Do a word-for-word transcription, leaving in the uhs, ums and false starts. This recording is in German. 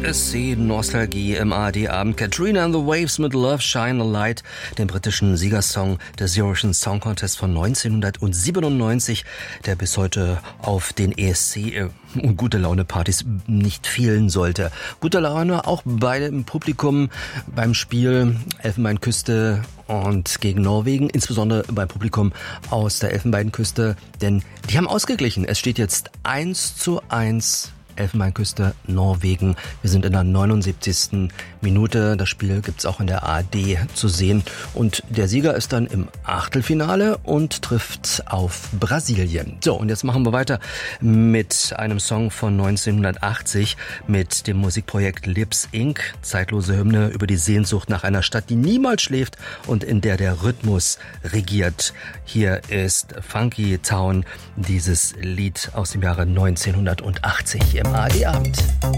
S C-Nostalgie im A R D-Abend. Katrina and the Waves mit Love Shine a Light, dem britischen Siegersong des Eurovision Song Contest von neunzehnhundertsiebenundneunzig, der bis heute auf den E S C und gute Laune Partys nicht fehlen sollte. Gute Laune auch beim Publikum beim Spiel Elfenbeinküste und gegen Norwegen, insbesondere beim Publikum aus der Elfenbeinküste, denn die haben ausgeglichen. Es steht jetzt eins zu eins Elfenbeinküste, Norwegen. Wir sind in der neunundsiebzigsten Minute. Das Spiel gibt's auch in der A R D zu sehen. Und der Sieger ist dann im Achtelfinale und trifft auf Brasilien. So, und jetzt machen wir weiter mit einem Song von neunzehnhundertachtzig mit dem Musikprojekt Lips Incorporated. Zeitlose Hymne über die Sehnsucht nach einer Stadt, die niemals schläft und in der der Rhythmus regiert. Hier ist Funky Town, dieses Lied aus dem Jahre neunzehnhundertachtzig im A R D-Abend.